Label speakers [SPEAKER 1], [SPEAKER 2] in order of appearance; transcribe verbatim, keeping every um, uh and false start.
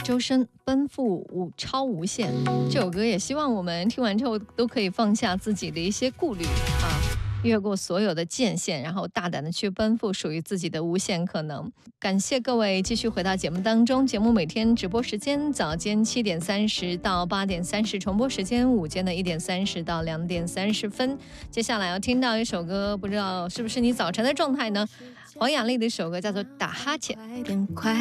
[SPEAKER 1] 周深奔赴无超无限，这首歌也希望我们听完之后都可以放下自己的一些顾虑啊，越过所有的界限，然后大胆的去奔赴属于自己的无限可能。感谢各位继续回到节目当中，节目每天直播时间早间七点三十到八点三十，重播时间午间的一点三十到两点三十分。接下来要听到一首歌，不知道是不是你早晨的状态呢？黄雅莉的一首歌叫做《打哈欠》。